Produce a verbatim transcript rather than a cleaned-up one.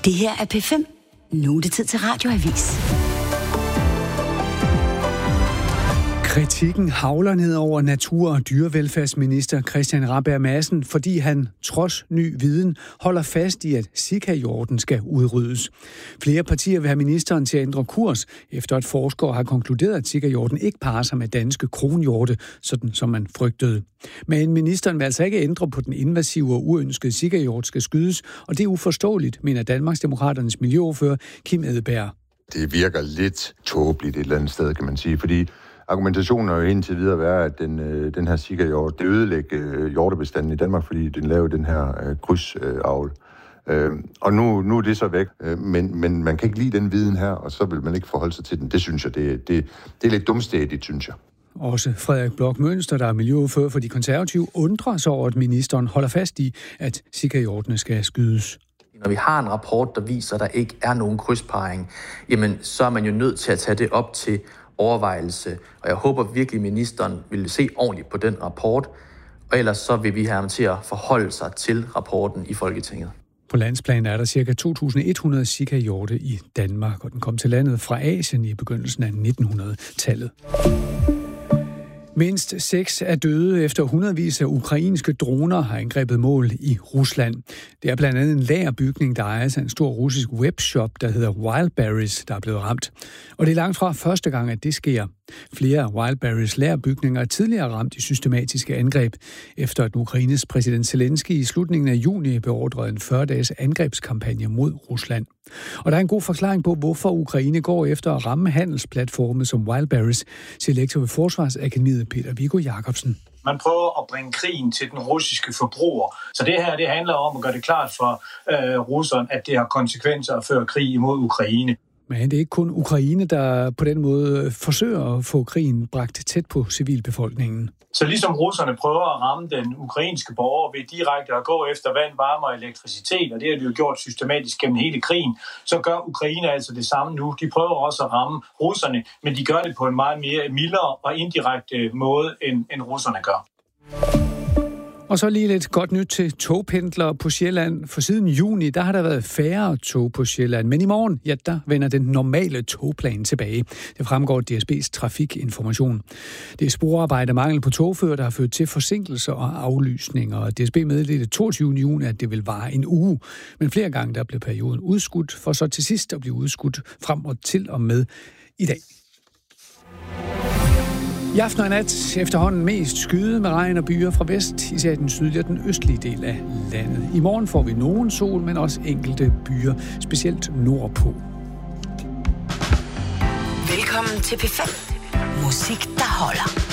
Det her er P fem. Nu er det tid til Radioavis. Kritikken hagler ned over natur- og dyrevelfærdsminister Christian Rabjerg Madsen, fordi han, trods ny viden, holder fast i, at Zika-hjorten skal udryddes. Flere partier vil have ministeren til at ændre kurs, efter at forskere har konkluderet, at Zika-hjorten ikke parer sig med danske kronhjorte, sådan som man frygtede. Men ministeren vil altså ikke ændre på den invasive og uønskede Zika-hjort skal skydes, og det er uforståeligt, mener Danmarksdemokraternes miljøordfører Kim Edberg. Det virker lidt tåbeligt et eller andet sted, kan man sige, fordi argumentationen har jo indtil videre været, at den, øh, den her Zika-hjort, det ødelægger øh, hjortebestanden i Danmark, fordi den laver den her øh, krydsavl. Øh, og nu, nu er det så væk, øh, men, men man kan ikke lide den viden her, og så vil man ikke forholde sig til den. Det synes jeg, det, det, det er lidt dumstædigt, synes jeg. Også Frederik Bloch Mønster, der er miljøordfører for de konservative, undrer sig over, at ministeren holder fast i, at Zika-hjortene skal skydes. Når vi har en rapport, der viser, at der ikke er nogen krydsparring, jamen så er man jo nødt til at tage det op til overvejelse. Og jeg håber virkelig, at ministeren vil se ordentligt på den rapport, og ellers så vil vi have ham til at forholde sig til rapporten i Folketinget. På landsplan er der ca. to tusind et hundrede Zika-hjorte i Danmark, og den kom til landet fra Asien i begyndelsen af nitten hundrede-tallet. Mindst seks er døde efter hundredvis af ukrainske droner har angrebet mål i Rusland. Det er blandt andet en lagerbygning, der ejes af en stor russisk webshop, der hedder Wildberries, der er blevet ramt. Og det er langt fra første gang, at det sker. Flere af Wildberries lagerbygninger er tidligere ramt i systematiske angreb, efter at Ukraines præsident Zelensky i slutningen af juni beordrede en fyrre-dages angrebskampagne mod Rusland. Og der er en god forklaring på, hvorfor Ukraine går efter at ramme handelsplatforme som Wildberries, siger lektor ved Forsvarsakademiet Peter Viggo Jacobsen. Man prøver at bringe krigen til den russiske forbruger. Så det her det handler om at gøre det klart for øh, russerne, at det har konsekvenser at føre krig imod Ukraine. Men det er ikke kun Ukraine, der på den måde forsøger at få krigen bragt tæt på civilbefolkningen. Så ligesom russerne prøver at ramme den ukrainske borger ved direkte at gå efter vand, varme og elektricitet, og det har de jo gjort systematisk gennem hele krigen, så gør Ukraine altså det samme nu. De prøver også at ramme russerne, men de gør det på en meget mere mildere og indirekte måde, end, end russerne gør. Og så lige lidt godt nyt til togpendlere på Sjælland. For siden juni, der har der været færre tog på Sjælland. Men i morgen, ja, der vender den normale togplan tilbage. Det fremgår D S B's trafikinformation. Det er sporarbejde mangel på togfører, der har ført til forsinkelser og aflysninger. Og D S B meddelte toogtyvende juni, at det vil vare en uge. Men flere gange der blev perioden udskudt, for så til sidst at blive udskudt frem og til og med i dag. I aften og nat efterhånden mest skyde med regn og byer fra vest, især den sydlige og den østlige del af landet. I morgen får vi nogen sol, men også enkelte byer, specielt nordpå. Velkommen til P fem. Musik, der holder.